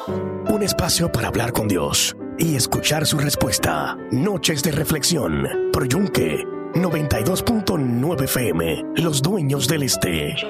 Un espacio para hablar con Dios y escuchar su respuesta. Noches de reflexión por Yunque 92.9 FM, Los Dueños del Este.